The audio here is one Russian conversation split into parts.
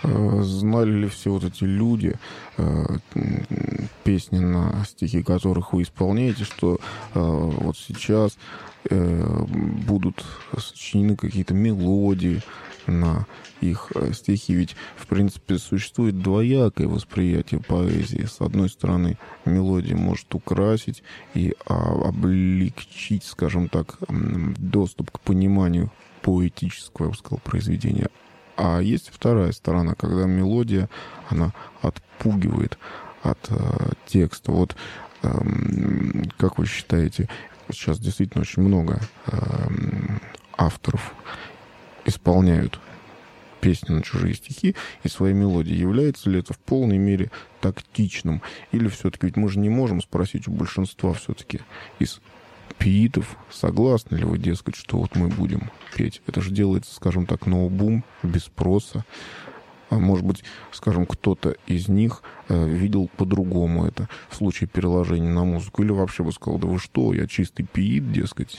Знали ли все вот эти люди, песни, на стихи которых вы исполняете, что вот сейчас будут сочинены какие-то мелодии на их стихи? Ведь, в принципе, существует двоякое восприятие поэзии. С одной стороны, мелодия может украсить и облегчить, скажем так, доступ к пониманию поэтического, я бы сказал, произведения. А есть вторая сторона, когда мелодия, она отпугивает от текста. Вот как вы считаете, сейчас действительно очень много авторов исполняют песни на чужие стихи и свои мелодии. Является ли это в полной мере тактичным? Или все-таки, ведь мы же не можем спросить у большинства все-таки из пиитов, согласны ли вы, дескать, что вот мы будем петь? Это же делается, скажем так, наобум, без спроса. А может быть, скажем, кто-то из них видел по-другому это в случае переложения на музыку. Или вообще бы сказал, да вы что, я чистый пиит, дескать.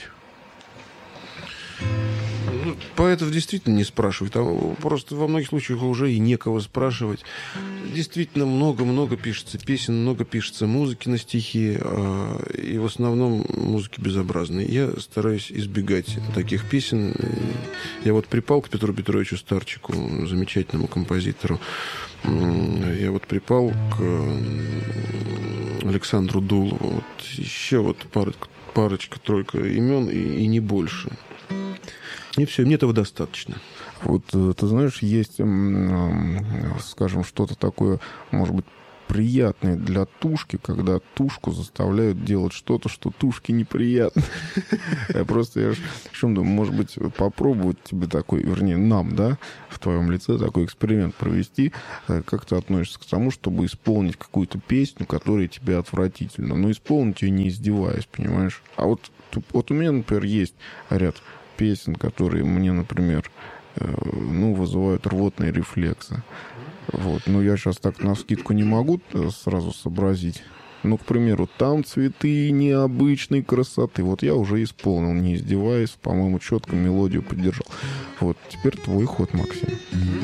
Поэтов действительно не спрашивают, а просто во многих случаях уже и некого спрашивать. Действительно много-много пишется песен, много пишется музыки на стихи, и в основном музыки безобразные. Я стараюсь избегать таких песен. Я вот припал к Петру Петровичу Старчику, замечательному композитору. Я вот припал к Александру Дулову. Вот еще вот парочка-тройка имен и не больше. И все, мне этого достаточно. Вот, ты знаешь, есть, скажем, что-то такое, может быть, приятное для тушки, когда тушку заставляют делать что-то, что тушке неприятно. Я о чем думаю, может быть, попробовать тебе такой, вернее, нам, да, в твоем лице такой эксперимент провести. Как ты относишься к тому, чтобы исполнить какую-то песню, которая тебе отвратительна, но исполнить ее не издеваясь, понимаешь? А вот у меня, например, есть ряд песен, которые мне, например, вызывают рвотные рефлексы. Вот. Но я сейчас так навскидку не могу сразу сообразить. Ну, к примеру, там цветы необычной красоты. Вот я уже исполнил, не издеваясь, по-моему, четко мелодию поддержал. Вот, теперь твой ход, Максим.